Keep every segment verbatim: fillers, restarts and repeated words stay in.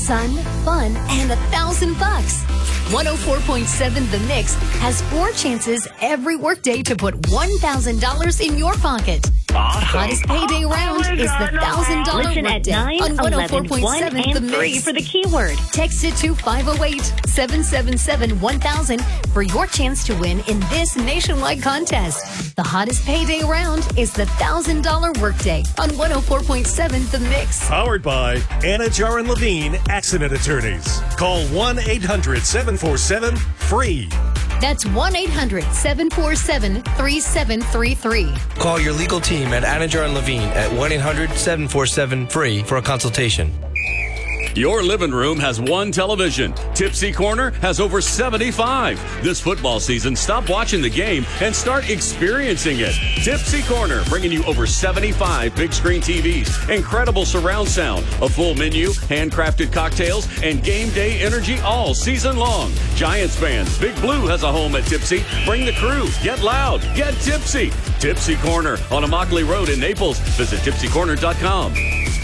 sun, fun, and a thousand bucks. one oh four point seven The Mix has four chances every workday to put one thousand dollars in your pocket. Awesome. The hottest payday round Oh is the one thousand dollars Listen at workday nine, on one oh four eleven, point one, seven and The three Mix. for the keyword. Text it to five oh eight, seven seven seven, one thousand for your chance to win in this nationwide contest. The hottest payday round is the one thousand dollars workday on one oh four point seven The Mix. Powered by Anna Jaron Levine Accident Attorneys. Call one eight hundred, seven four seven, F R E E. That's one eight hundred, seven four seven, three seven three three. Call your legal team at Anna Jaron Levine at one eight hundred, seven four seven, F R E E for a consultation. Your living room has one television. Tipsy Corner has over seventy-five. This football season, stop watching the game and start experiencing it. Tipsy Corner, bringing you over seventy-five big screen T Vs, incredible surround sound, a full menu, handcrafted cocktails, and game day energy all season long. Giants fans, Big Blue has a home at Tipsy. Bring the crew. Get loud. Get tipsy. Tipsy Corner on Immokalee Road in Naples. Visit tipsy corner dot com.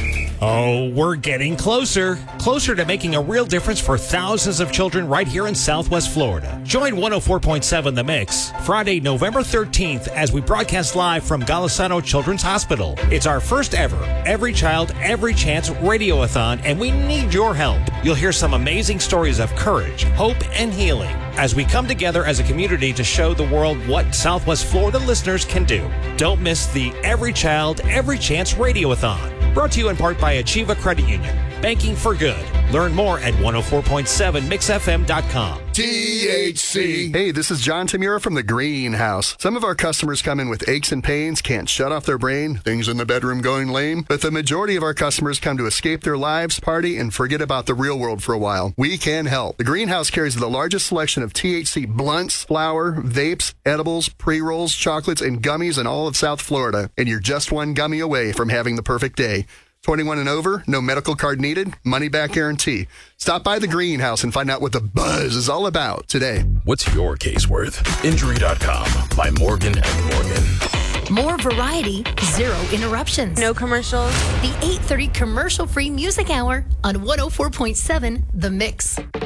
Oh, we're getting closer. Closer to making a real difference for thousands of children right here in Southwest Florida. Join one oh four point seven The Mix Friday, November thirteenth as we broadcast live from Golisano Children's Hospital. It's our first ever Every Child, Every Chance radioathon, and we need your help. You'll hear some amazing stories of courage, hope, and healing as we come together as a community to show the world what Southwest Florida listeners can do. Don't miss the Every Child, Every Chance radioathon. Brought to you in part by Achieva Credit Union. Banking for good. Learn more at one oh four point seven mix f m dot com. T H C. Hey, this is John Tamura from the Greenhouse. Some of our customers come in with aches and pains, can't shut off their brain, things in the bedroom going lame, but the majority of our customers come to escape their lives, party, and forget about the real world for a while. We can help. The Greenhouse carries the largest selection of T H C blunts, flour, vapes, edibles, pre-rolls, chocolates, and gummies in all of South Florida, and you're just one gummy away from having the perfect day. twenty-one and over, no medical card needed, money back guarantee. Stop by the Greenhouse and find out what the buzz is all about today. What's your case worth? Injury dot com by Morgan and Morgan. More variety, zero interruptions. No commercials. The eight thirty commercial-free music hour on one oh four point seven The Mix.